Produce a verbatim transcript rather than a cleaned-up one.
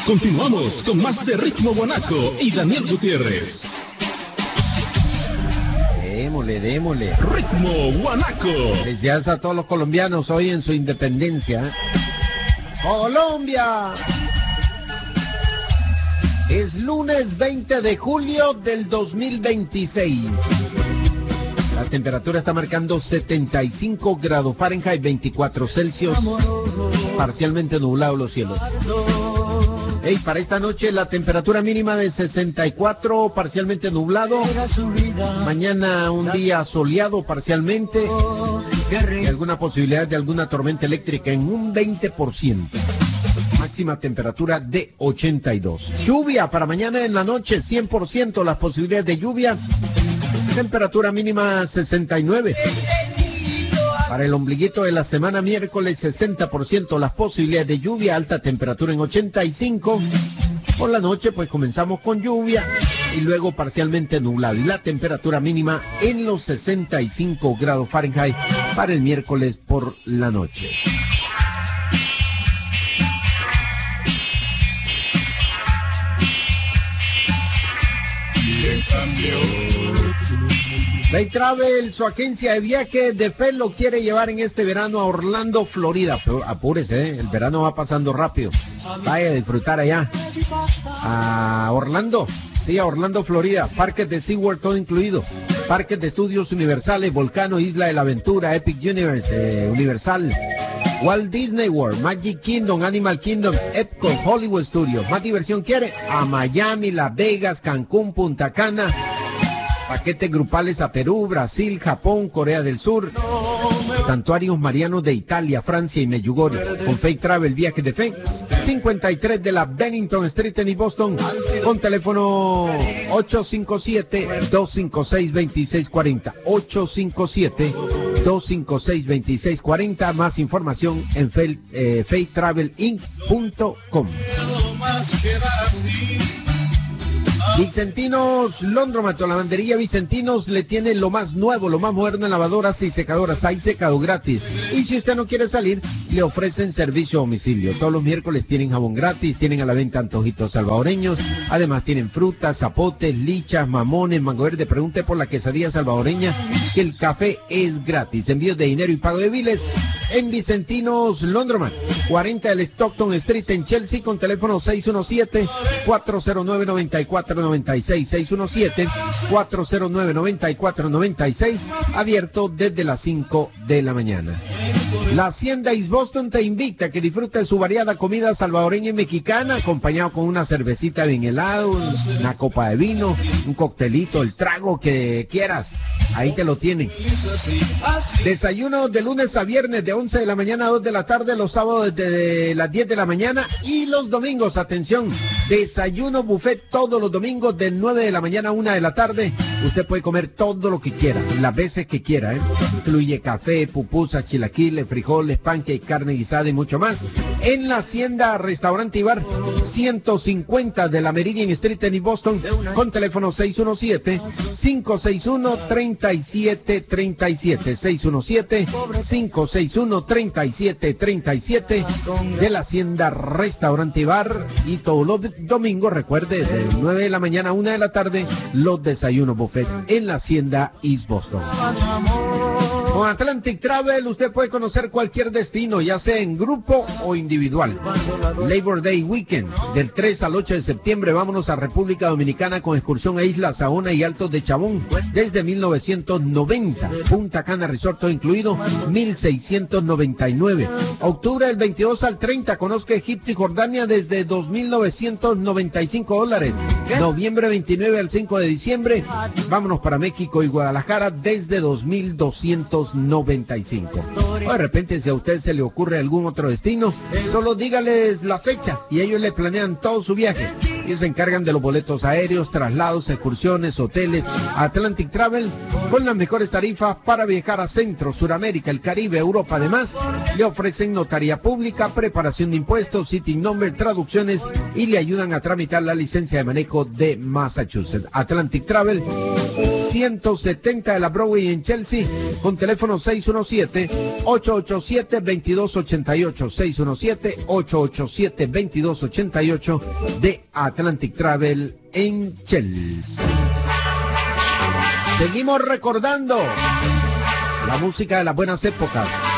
Continuamos con más de Ritmo Guanaco y Daniel Gutiérrez. Démosle, démosle. Ritmo Guanaco. Felicidades a todos los colombianos hoy en su independencia. ¡Colombia! Es lunes veinte de julio del dos mil veintiséis. La temperatura está marcando setenta y cinco grados Fahrenheit, veinticuatro Celsius. Parcialmente nublado los cielos. Hey, para esta noche la temperatura mínima de sesenta y cuatro, parcialmente nublado. Mañana un día soleado parcialmente. Y alguna posibilidad de alguna tormenta eléctrica en un veinte por ciento. Máxima temperatura de ochenta y dos. Lluvia para mañana en la noche, cien por ciento las posibilidades de lluvia. Temperatura mínima sesenta y nueve. Para el ombliguito de la semana miércoles, sesenta por ciento las posibilidades de lluvia, alta temperatura en ochenta y cinco. Por la noche pues comenzamos con lluvia y luego parcialmente nublado. Y la temperatura mínima en los sesenta y cinco grados Fahrenheit para el miércoles por la noche. Bay Travel, su agencia de viaje de fe, lo quiere llevar en este verano a Orlando, Florida. Pero apúrese, ¿eh? El verano va pasando rápido. Vaya a disfrutar allá. A Orlando, sí, a Orlando, Florida. Parques de SeaWorld todo incluido. Parques de estudios universales, Volcano, Isla de la Aventura, Epic Universe, eh, Universal, Walt Disney World, Magic Kingdom, Animal Kingdom, Epcot, Hollywood Studios. ¿Más diversión quiere? A Miami, Las Vegas, Cancún, Punta Cana. Paquetes grupales a Perú, Brasil, Japón, Corea del Sur, santuarios marianos de Italia, Francia y Medjugorje. Con Fake Travel, viajes de fe, cincuenta y tres de la Bennington Street en Boston, con teléfono ocho cinco siete, dos cinco seis, dos seis cuatro cero, ocho cinco siete, dos cinco seis, dos seis cuatro cero. Más información en fake, eh, fake travel inc punto com. Vicentinos Laundromat, la lavandería Vicentinos le tiene lo más nuevo, lo más moderno en lavadoras y secadoras. Hay secado gratis. Y si usted no quiere salir, le ofrecen servicio a domicilio. Todos los miércoles tienen jabón gratis, tienen a la venta antojitos salvadoreños. Además tienen frutas, zapotes, lichas, mamones, mango verde. Pregunte por la quesadilla salvadoreña, que el café es gratis. Envíos de dinero y pago de biles en Vicentinos Laundromat, cuarenta del Stockton Street en Chelsea, con teléfono seis uno siete, cuatro cero nueve, nueve cuatro nueve seis, seis uno siete, cuatro cero nueve, nueve cuatro nueve seis, abierto desde las cinco de la mañana. La Hacienda East Boston te invita a que disfrutes de su variada comida salvadoreña y mexicana, acompañado con una cervecita bien helada, una copa de vino, un coctelito, el trago que quieras. Ahí te lo tienen. Desayuno de lunes a viernes de once de la mañana a dos de la tarde, los sábados desde las diez de la mañana y los domingos, atención, desayuno buffet todos los domingos de nueve de la mañana a una de la tarde. Usted puede comer todo lo que quiera, las veces que quiera, ¿eh? Incluye café, pupusas, chilaquiles, frijoles, pancake, carne guisada y mucho más. En la Hacienda Restaurante y Bar, ciento cincuenta de la Meridian Street en Boston, con teléfono seis uno siete, cinco seis uno, tres siete tres siete, seis uno siete, cinco seis uno, tres siete tres siete de la Hacienda Restaurante y Bar. Y todos los domingos, recuerde, de nueve de la mañana a una de la tarde, los desayunos buffet en la Hacienda East Boston. Con Atlantic Travel usted puede conocer cualquier destino, ya sea en grupo o individual. Labor Day Weekend, del tres al ocho de septiembre, vámonos a República Dominicana con excursión a Isla Saona y Altos de Chabón desde mil novecientos noventa. Punta Cana Resort todo incluido, mil seiscientos noventa y nueve. Octubre del veintidós al treinta, conozca Egipto y Jordania desde dos mil novecientos noventa y cinco dólares. Noviembre veintinueve al cinco de diciembre, vámonos para México y Guadalajara desde dos mil doscientos noventa y cinco. O de repente, si a usted se le ocurre algún otro destino, solo dígales la fecha y ellos le planean todo su viaje. Ellos se encargan de los boletos aéreos, traslados, excursiones, hoteles. Atlantic Travel, con las mejores tarifas para viajar a Centro, Suramérica, el Caribe, Europa. Además, le ofrecen notaría pública, preparación de impuestos, sitting number, traducciones y le ayudan a tramitar la licencia de manejo de Massachusetts. Atlantic Travel, ciento setenta de la Broadway en Chelsea, con teléfono seis uno siete, ocho ocho siete, dos dos ocho ocho, seis uno siete, ocho ocho siete, dos dos ocho ocho de Atlantic Travel en Chelsea. Seguimos recordando la música de las buenas épocas.